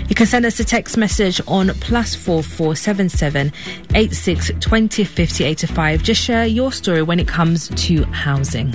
You can send us a text message on +4477 86 20 50 85. Just share your story when it comes to housing.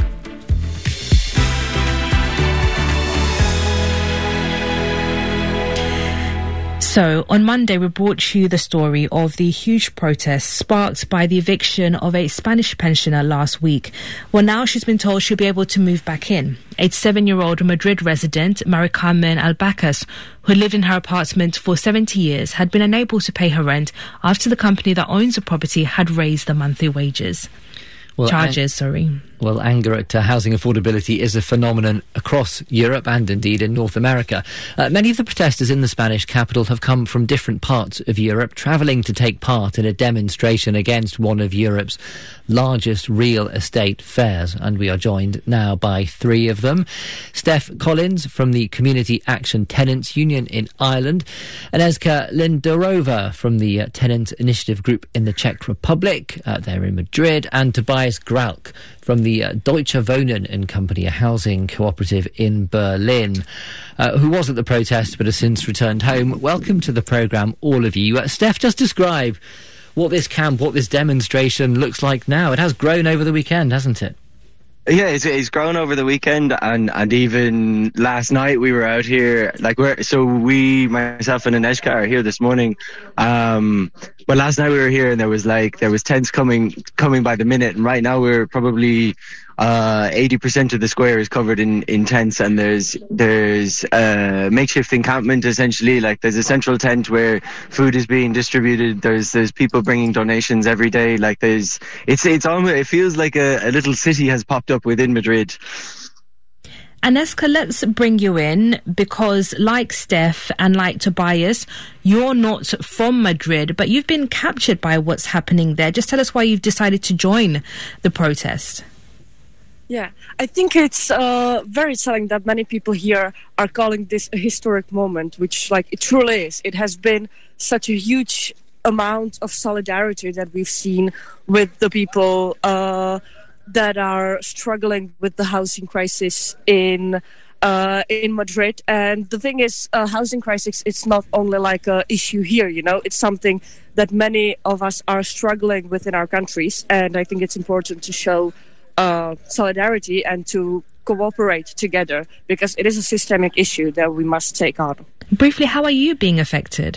So, on Monday, we brought you the story of the huge protests sparked by the eviction of a Spanish pensioner last week. Well, now she's been told she'll be able to move back in. 87-year-old Madrid resident Mari Carmen Albacas, who lived in her apartment for 70 years, had been unable to pay her rent after the company that owns the property had raised the monthly wages. Well, anger at housing affordability is a phenomenon across Europe and indeed in North America. Many of the protesters in the Spanish capital have come from different parts of Europe, travelling to take part in a demonstration against one of Europe's largest real estate fairs. And we are joined now by three of them. Steph Collins from the Community Action Tenants Union in Ireland, Agnieszka Lindorova from the Tenant Initiative Group in the Czech Republic, they're in Madrid, and Tobias Grauch from the Deutsche Wohnen and Company, a housing cooperative in Berlin, who was at the protest but has since returned home. Welcome to the programme, all of you. Steph, just describe what this camp, what this demonstration looks like now. It has grown over the weekend, hasn't it? Yeah, it's grown over the weekend, and even last night we were out here. Myself and Agnieszka are here this morning. But last night we were here, and there was tents coming by the minute. And right now we're probably 80% of the square is covered in tents, and there's a makeshift encampment essentially. There's a central tent where food is being distributed. There's people bringing donations every day. It feels like a little city has popped up within Madrid. Agnieszka, let's bring you in because, like Steph and like Tobias, you're not from Madrid, but you've been captured by what's happening there. Just tell us why you've decided to join the protest. Yeah, I think it's very telling that many people here are calling this a historic moment, which it truly is. It has been such a huge amount of solidarity that we've seen with the people that are struggling with the housing crisis in Madrid. And the thing is, housing crisis, it's not only a issue here, it's something that many of us are struggling with in our countries. And I think it's important to show solidarity and to cooperate together, because it is a systemic issue that we must take on. Briefly, how are you being affected?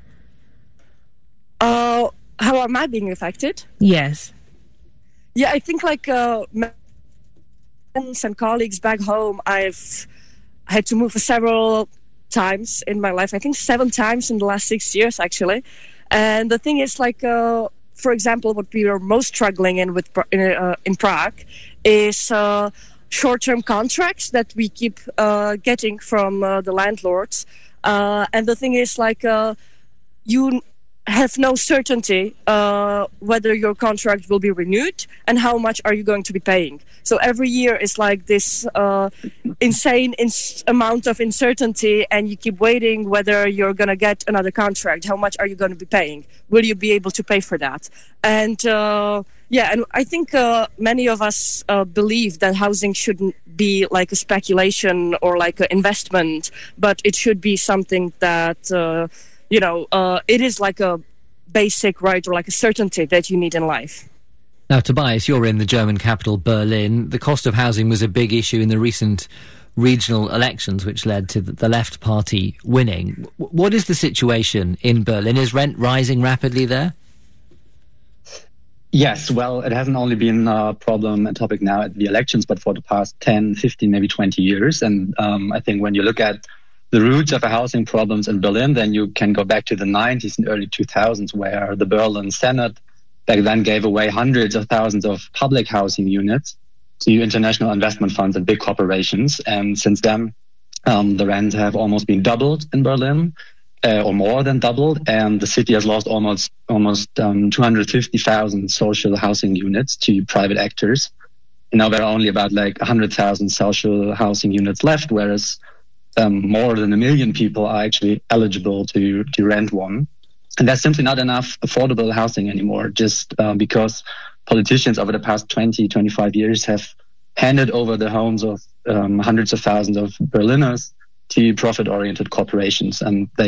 How am I being affected? Yes. Yeah, I think friends and colleagues back home, I've had to move several times in my life. I think 7 times in the last 6 years, actually. And the thing is, for example, what we are most struggling in Prague is short-term contracts that we keep getting from the landlords. And the thing is, you have no certainty whether your contract will be renewed and how much are you going to be paying. So every year is this insane amount of uncertainty, and you keep waiting whether you're going to get another contract. How much are you going to be paying? Will you be able to pay for that? And and I think many of us believe that housing shouldn't be a speculation or an investment, but it should be something that it is a basic right or a certainty that you need in life. Now, Tobias, you're in the German capital, Berlin. The cost of housing was a big issue in the recent regional elections, which led to the Left Party winning. What is the situation in Berlin? Is rent rising rapidly there? Yes, well, it hasn't only been a problem and topic now at the elections, but for the past 10, 15, maybe 20 years. And I think when you look at the roots of the housing problems in Berlin, then you can go back to the 90s and early 2000s, where the Berlin Senate back then gave away hundreds of thousands of public housing units to international investment funds and big corporations. And since then, the rents have almost been doubled in Berlin, or more than doubled, and the city has lost almost 250,000 social housing units to private actors. Now there are only about 100,000 social housing units left, whereas more than 1 million people are actually eligible to rent one. And that's simply not enough affordable housing anymore, just because politicians over the past 20, 25 years have handed over the homes of hundreds of thousands of Berliners to profit-oriented corporations. And they